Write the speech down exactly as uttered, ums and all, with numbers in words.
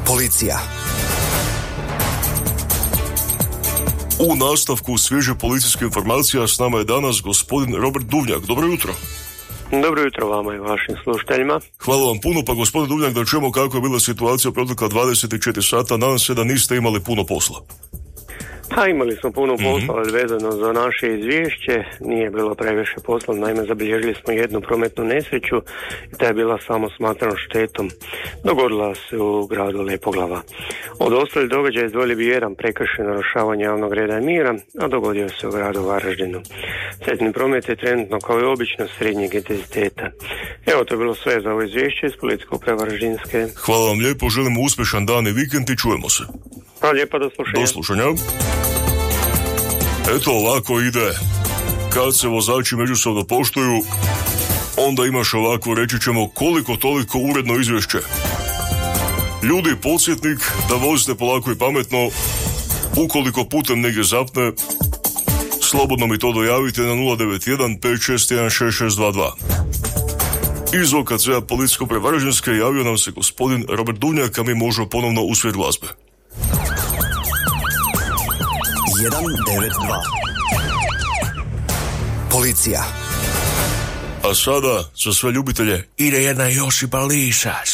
Policija. U nastavku svježe policijske informacija s nama je danas gospodin Robert Duvnjak. Dobro jutro. Dobro jutro vama i vašim slušateljima. Hvala vam puno, pa gospodin Duvnjak, da čujemo kako je bila situacija protekla dvadeset četiri sata. Nadam se da niste imali puno posla. Pa imali smo puno posla, ali mm-hmm. vezano za naše izvješće nije bilo previše posla. Naime, zabilježili smo jednu prometnu nesreću i ta je bila samo smatrana štetom. Dogodila se u gradu Lepoglava. Od ostalih događaja izdvojili bi jedan prekršaj narušavanja javnog reda i mira, a dogodio se u gradu Varaždinu. Cestovni promet je trenutno kao i obično srednjeg intenziteta. Evo, to je bilo sve za ovo izvješće iz Policijske uprave Varaždinske. Hvala vam lijepo, želimo uspješan dan i vikend i čujemo se. Hvala lijepa, do slušanja. Do slušanja. Eto, ovako ide. Kad se vozači međusobno poštuju, onda imaš ovako, reći ćemo, koliko toliko uredno izvješće. Ljudi, podsjetnik da vozite polako i pametno. Ukoliko putem negdje zapne, slobodno mi to dojavite na nula devet jedan pet šest jedan šest šest dva dva. Iz O K C-a Policijske uprave Varaždinske javio nam se gospodin Robert Duvnjak, a mi možemo ponovno u svijet glazbe. jedan devet dva. Policija. A sada, za sve ljubitelje, ide jedna Josipa Lišas.